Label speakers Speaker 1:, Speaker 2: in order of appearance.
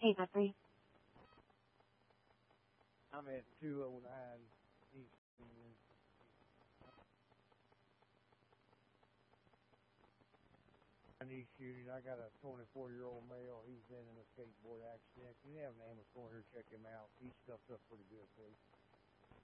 Speaker 1: Hey, Jeffrey.
Speaker 2: I'm at 209 East. East shooting. I got a 24-year-old male. He's been in a skateboard accident. Can you have an ambulance going here check him out? He's stuffed up pretty good, please.